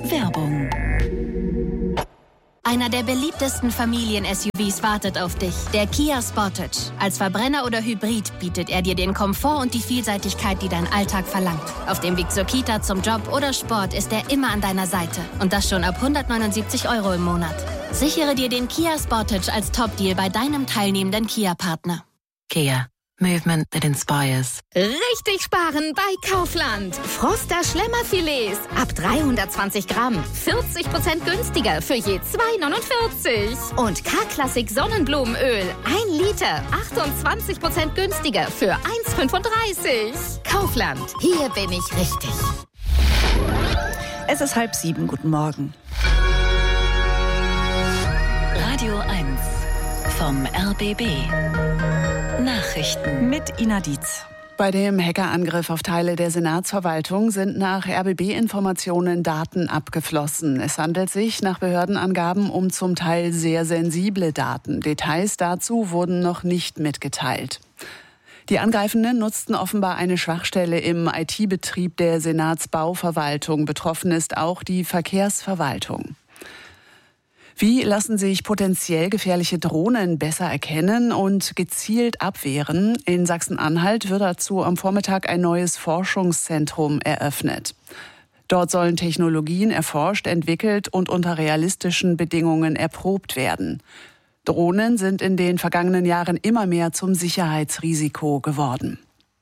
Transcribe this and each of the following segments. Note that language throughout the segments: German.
Werbung. Einer der beliebtesten Familien-SUVs wartet auf dich, der Kia Sportage. Als Verbrenner oder Hybrid bietet er dir den Komfort und die Vielseitigkeit, die dein Alltag verlangt. Auf dem Weg zur Kita, zum Job oder Sport ist er immer an deiner Seite. Und das schon ab 179 € im Monat. Sichere dir den Kia Sportage als Top-Deal bei deinem teilnehmenden Kia-Partner. Kia. Movement that inspires. Richtig sparen bei Kaufland. Froster Schlemmerfilets ab 320 Gramm. 40% günstiger für je 2,49. Und K-Klassik Sonnenblumenöl. 1 Liter. 28% günstiger für 1,35. Kaufland. Hier bin ich richtig. Es ist 6:30. Guten Morgen. Radio 1 vom RBB. Nachrichten Mit Ina Dietz. Bei dem Hackerangriff auf Teile der Senatsverwaltung sind nach RBB-Informationen Daten abgeflossen. Es handelt sich nach Behördenangaben um zum Teil sehr sensible Daten. Details dazu wurden noch nicht mitgeteilt. Die Angreifenden nutzten offenbar eine Schwachstelle im IT-Betrieb der Senatsbauverwaltung. Betroffen ist auch die Verkehrsverwaltung. Wie lassen sich potenziell gefährliche Drohnen besser erkennen und gezielt abwehren? In Sachsen-Anhalt wird dazu am Vormittag ein neues Forschungszentrum eröffnet. Dort sollen Technologien erforscht, entwickelt und unter realistischen Bedingungen erprobt werden. Drohnen sind in den vergangenen Jahren immer mehr zum Sicherheitsrisiko geworden.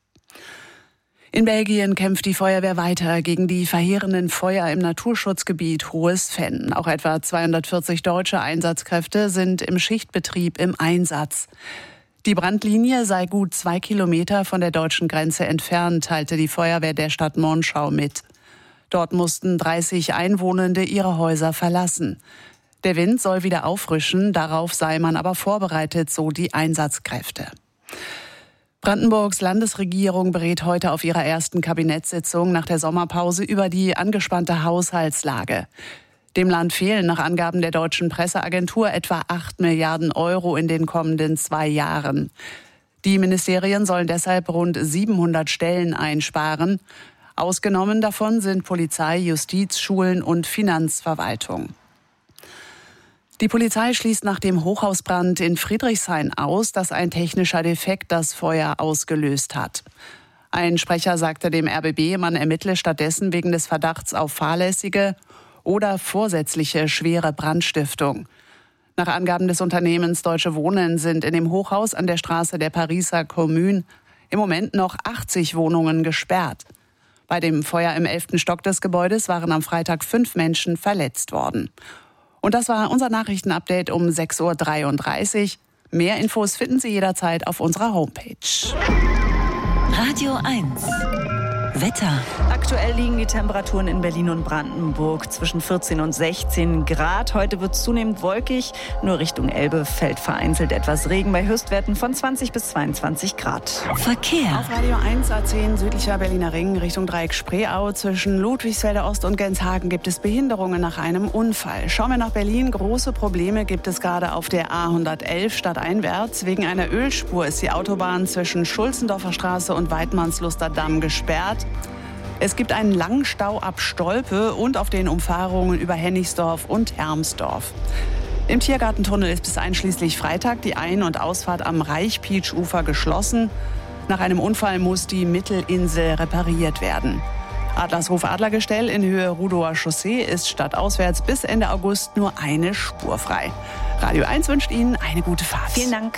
In Belgien kämpft die Feuerwehr weiter gegen die verheerenden Feuer im Naturschutzgebiet Hohes Venn. Auch etwa 240 deutsche Einsatzkräfte sind im Schichtbetrieb im Einsatz. Die Brandlinie sei gut 2 Kilometer von der deutschen Grenze entfernt, teilte die Feuerwehr der Stadt Monschau mit. Dort mussten 30 Einwohnende ihre Häuser verlassen. Der Wind soll wieder auffrischen, darauf sei man aber vorbereitet, so die Einsatzkräfte. Brandenburgs Landesregierung berät heute auf ihrer ersten Kabinettssitzung nach der Sommerpause über die angespannte Haushaltslage. Dem Land fehlen nach Angaben der deutschen Presseagentur etwa 8 Milliarden € in den kommenden 2 Jahren. Die Ministerien sollen deshalb rund 700 Stellen einsparen. Ausgenommen davon sind Polizei, Justiz, Schulen und Finanzverwaltung. Die Polizei schließt nach dem Hochhausbrand in Friedrichshain aus, dass ein technischer Defekt das Feuer ausgelöst hat. Ein Sprecher sagte dem RBB, man ermittle stattdessen wegen des Verdachts auf fahrlässige oder vorsätzliche schwere Brandstiftung. Nach Angaben des Unternehmens Deutsche Wohnen sind in dem Hochhaus an der Straße der Pariser Commune im Moment noch 80 Wohnungen gesperrt. Bei dem Feuer im 11. Stock des Gebäudes waren am Freitag 5 Menschen verletzt worden. Und das war unser Nachrichtenupdate um 6:33 Uhr. Mehr Infos finden Sie jederzeit auf unserer Homepage. Radio 1 Wetter. Aktuell liegen die Temperaturen in Berlin und Brandenburg zwischen 14 und 16 Grad. Heute wird es zunehmend wolkig. Nur Richtung Elbe fällt vereinzelt etwas Regen bei Höchstwerten von 20 bis 22 Grad. Verkehr. Auf Radio 1 A10 südlicher Berliner Ring Richtung Dreieck Spreeau zwischen Ludwigsfelder Ost und Genshagen gibt es Behinderungen nach einem Unfall. Schauen wir nach Berlin. Große Probleme gibt es gerade auf der A111 stadteinwärts. Wegen einer Ölspur ist die Autobahn zwischen Schulzendorfer Straße und Weidmannsluster Damm gesperrt. Es gibt einen langen Stau ab Stolpe und auf den Umfahrungen über Hennigsdorf und Hermsdorf. Im Tiergartentunnel ist bis einschließlich Freitag die Ein- und Ausfahrt am Reichpietsch-Ufer geschlossen. Nach einem Unfall muss die Mittelinsel repariert werden. Adlershof-Adlergestell in Höhe Rudower Chaussee ist stadtauswärts bis Ende August nur eine Spur frei. Radio 1 wünscht Ihnen eine gute Fahrt. Vielen Dank.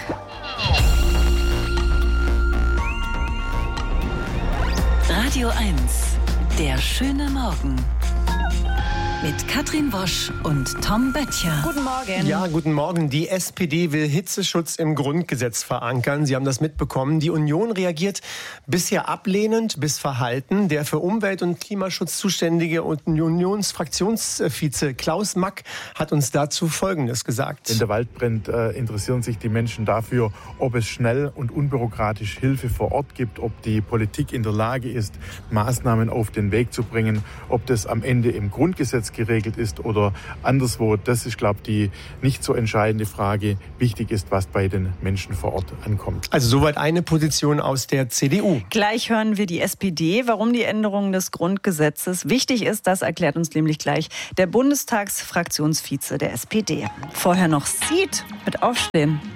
Radio 1, der schöne Morgen. Mit Katrin Wosch und Tom Böttcher. Guten Morgen. Ja, guten Morgen. Die SPD will Hitzeschutz im Grundgesetz verankern. Sie haben das mitbekommen. Die Union reagiert bisher ablehnend bis verhalten. Der für Umwelt- und Klimaschutz zuständige Unionsfraktionsvize Klaus Mack hat uns dazu Folgendes gesagt. Wenn der Wald brennt, interessieren sich die Menschen dafür, ob es schnell und unbürokratisch Hilfe vor Ort gibt, ob die Politik in der Lage ist, Maßnahmen auf den Weg zu bringen, ob das am Ende im Grundgesetz Grundgesetz geregelt ist oder anderswo. Das ist, glaube ich, die nicht so entscheidende Frage. Wichtig ist, was bei den Menschen vor Ort ankommt. Also soweit eine Position aus der CDU. Gleich hören wir die SPD, warum die Änderung des Grundgesetzes wichtig ist. Das erklärt uns nämlich gleich der Bundestagsfraktionsvize der SPD. Vorher noch Seed mit Aufstehen.